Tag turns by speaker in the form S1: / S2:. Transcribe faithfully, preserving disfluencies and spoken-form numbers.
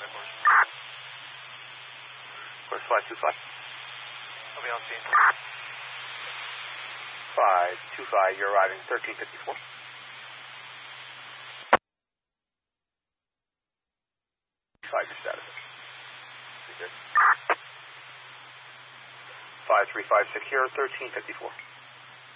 S1: Course five two five.
S2: I'll be on scene.
S1: five two five, you're arriving thirteen fifty-four. five, your status. five three five, secure, thirteen fifty-four.